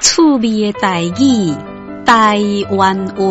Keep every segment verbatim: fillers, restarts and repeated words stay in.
趣味的台语，台湾话。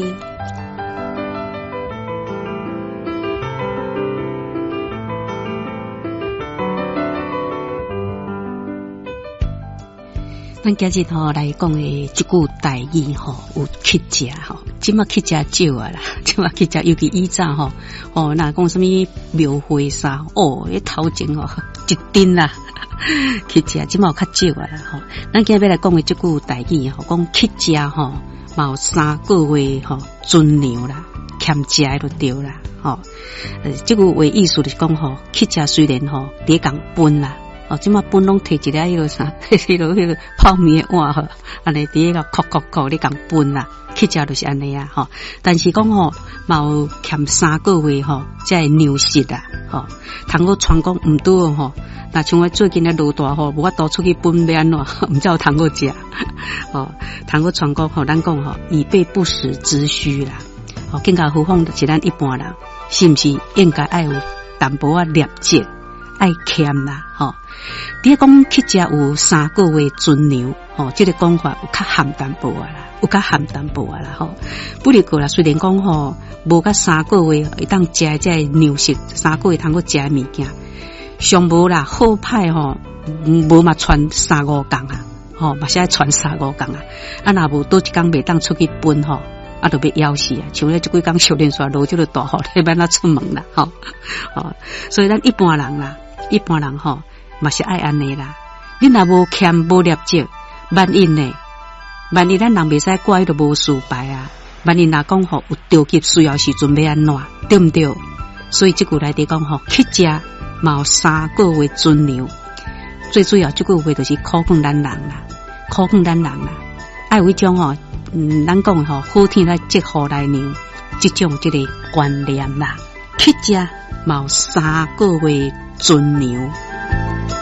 咱今日吼来讲的一句台语吼，有客家吼，即马客家少啊啦，即马客家尤其以前吼，哦，那讲什么庙会啥，哦，迄头前吼一丁啦，客家即马有较少啊啦吼。咱今日要来讲的这句台语吼，讲客家吼，嘛有三个月吼尊娘啦，欠食的就对啦，吼。呃，这句话意思就是讲吼，客家虽然吼伫共分啦。哦，即马本拢摕一个迄个啥，迄个迄个泡面的碗吼，安尼伫迄个扣扣扣咧共分啦，客家就是安尼啊吼。但是讲吼，嘛有欠三个月吼，才会牛食啦吼。通过传讲毋拄吼，那像我最近咧落大吼，无法度出去分要安怎，毋才有通过食哦。通过传讲吼，咱讲吼，以备不时之需啦。哦，更加何况是咱一般人，是毋是应该爱有淡薄仔劣质，爱欠啦吼。伫讲客家有三个月尊娘，吼、哦，这个讲法有较含淡薄啊啦，有较含淡薄啊啦吼。不离过啦，虽然讲吼无甲三个月会当食这牛食，三个月通过食物件，上无啦好歹吼，无嘛传三五工啊，吼嘛是爱传三五工啊。啊，若无多一工袂当出去分吼，啊，就要枵死啊！像咧即几工小连续落即个大雨，你免哪出门啦，吼、哦，所以咱一般人啦，一般人吼。嘛是爱安尼啦，你若无欠无业绩，万一呢？万一咱人袂使怪都无事败啊！万一若讲吼有着急需要时阵要安怎，对毋对？所以即句内底讲吼，客家嘛有三个月尊娘，最主要即句话就是考验咱人啦，考验咱人啦，爱有一种吼，嗯，咱讲吼好天来接福来娘，即种即个观念啦，客家嘛有三个月尊娘。